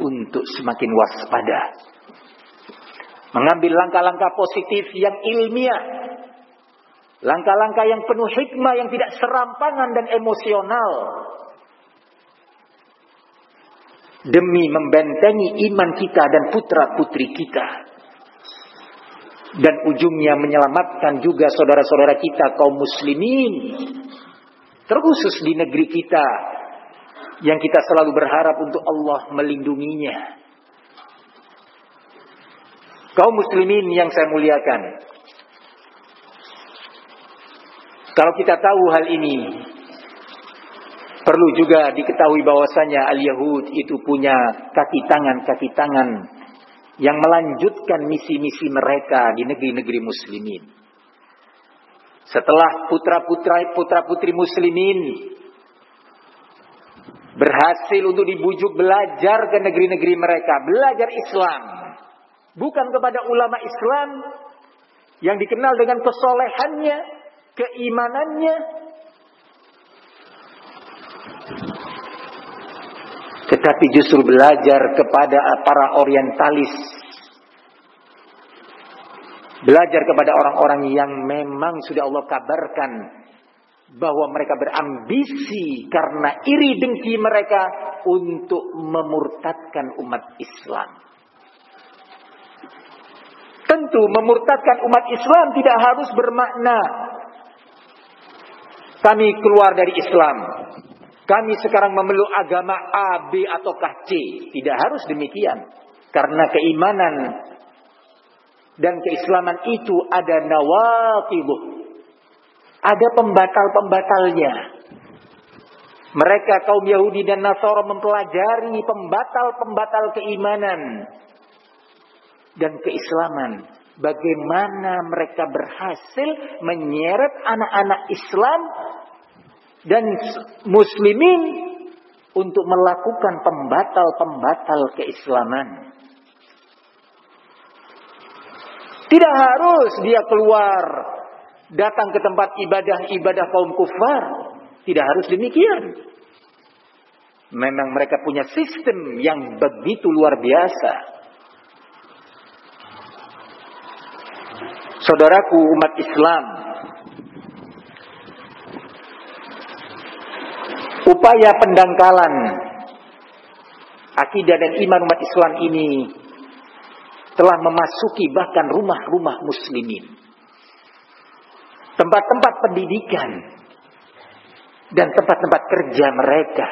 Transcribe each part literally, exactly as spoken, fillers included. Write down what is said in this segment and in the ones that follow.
untuk semakin waspada. Mengambil langkah-langkah positif yang ilmiah. Langkah-langkah yang penuh hikmah, yang tidak serampangan dan emosional. Demi membentengi iman kita dan putra-putri kita. Dan ujungnya menyelamatkan juga saudara-saudara kita kaum muslimin. Terkhusus di negeri kita. Yang kita selalu berharap untuk Allah melindunginya. Kaum muslimin yang saya muliakan. Kalau kita tahu hal ini, perlu juga diketahui bahwasanya al-Yahud itu punya kaki tangan-kaki tangan yang melanjutkan misi-misi mereka di negeri-negeri muslimin. Setelah putra-putra putra-putri muslimin berhasil untuk dibujuk belajar ke negeri-negeri mereka, belajar Islam, bukan kepada ulama Islam yang dikenal dengan kesolehannya, keimanannya, tetapi justru belajar kepada para orientalis, belajar kepada orang-orang yang memang sudah Allah kabarkan bahwa mereka berambisi karena iri dengki mereka untuk memurtadkan umat Islam. Tentu memurtadkan umat Islam tidak harus bermakna kami keluar dari Islam, kami sekarang memeluk agama A, B ataukah C. Tidak harus demikian. Karena keimanan dan keislaman itu ada nawaqidh, ada pembatal-pembatalnya. Mereka kaum Yahudi dan Nasara mempelajari pembatal-pembatal keimanan dan keislaman. Bagaimana mereka berhasil menyeret anak-anak Islam dan muslimin untuk melakukan pembatal-pembatal keislaman. Tidak harus dia keluar datang ke tempat ibadah-ibadah kaum kufar. Tidak harus demikian. Memang mereka punya sistem yang begitu luar biasa. Saudaraku umat Islam, upaya pendangkalan akidah dan iman umat Islam ini telah memasuki bahkan rumah-rumah muslimin, tempat-tempat pendidikan dan tempat-tempat kerja mereka.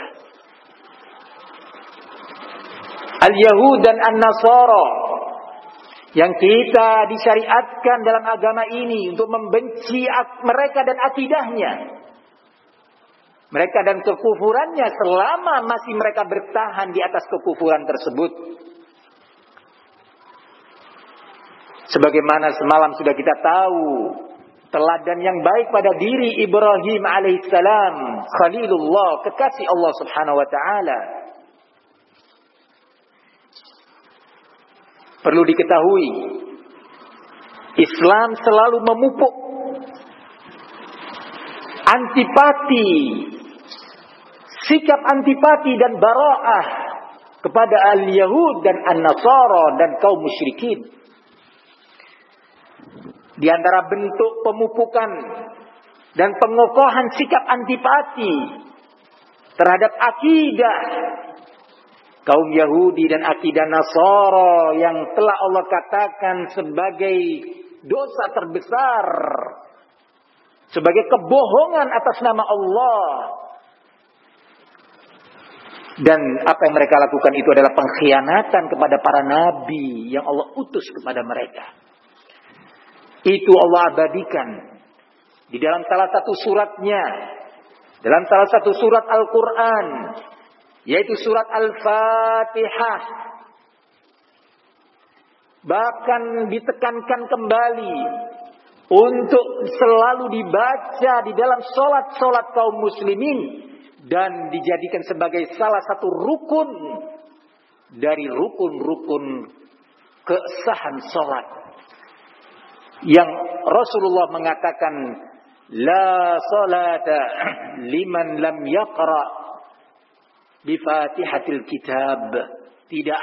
Al-Yahud dan An-Nasara yang kita disyariatkan dalam agama ini untuk membenci mereka dan akidahnya, mereka dan kekufurannya, selama masih mereka bertahan di atas kekufuran tersebut. Sebagaimana semalam sudah kita tahu teladan yang baik pada diri Ibrahim alaihissalam, Khalilullah, kekasih Allah subhanahu wa ta'ala. Perlu diketahui, Islam selalu memupuk antipati, sikap antipati dan bara'ah kepada al-Yahud dan an-Nasara dan kaum musyrikin. Di antara bentuk pemupukan dan pengokohan sikap antipati terhadap akidah kaum Yahudi dan akidah Nasara yang telah Allah katakan sebagai dosa terbesar, sebagai kebohongan atas nama Allah. Dan apa yang mereka lakukan itu adalah pengkhianatan kepada para nabi yang Allah utus kepada mereka. Itu Allah abadikan di dalam salah satu suratnya, dalam salah satu surat Al-Quran, yaitu surat Al-Fatihah. Bahkan ditekankan kembali untuk selalu dibaca di dalam solat-solat kaum muslimin dan dijadikan sebagai salah satu rukun dari rukun-rukun kesahan solat, yang Rasulullah mengatakan la salata liman lam yaqra bi Fatihatil Kitab, tidak